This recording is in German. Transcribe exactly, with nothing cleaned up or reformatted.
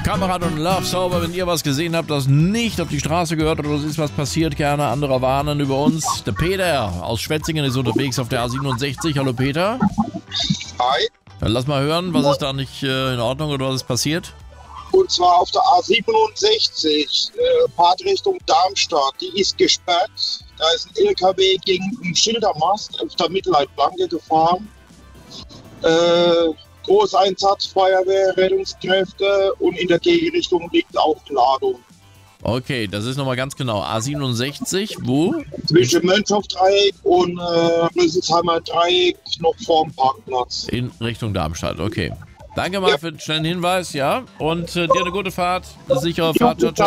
Kamerad und Love Sauber, wenn ihr was gesehen habt, das nicht auf die Straße gehört oder es ist was passiert, gerne andere warnen über uns. Der Peter aus Schwetzingen ist unterwegs auf der A siebenundsechzig. Hallo Peter. Hi. Dann lass mal hören, was ist da nicht äh, in Ordnung oder was ist passiert? Und zwar auf der A siebenundsechzig, äh, Fahrtrichtung Darmstadt, die ist gesperrt. Da ist ein L K W gegen einen Schildermast auf der Mittelleitplanke gefahren. Äh, Großeinsatz, Feuerwehr, Rettungskräfte und in der Gegenrichtung liegt auch Ladung. Okay, das ist nochmal ganz genau. A siebenundsechzig, wo? Zwischen Mönchhoff-Dreieck und äh, Rüsselsheimer Dreieck noch vorm Parkplatz. In Richtung Darmstadt, okay. Danke mal Ja. für den schnellen Hinweis, ja. Und äh, dir eine gute Fahrt, eine sichere Fahrt. Ciao, ciao.